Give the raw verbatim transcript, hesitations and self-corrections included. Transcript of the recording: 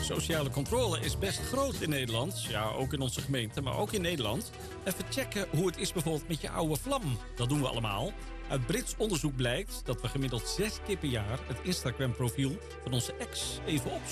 Sociale controle is best groot in Nederland. Ja, ook in onze gemeente, maar ook in Nederland. Even checken hoe het is bijvoorbeeld met je oude vlam. Dat doen we allemaal. Uit Brits onderzoek blijkt dat we gemiddeld zes keer per jaar het Instagram-profiel van onze ex even opzoeken.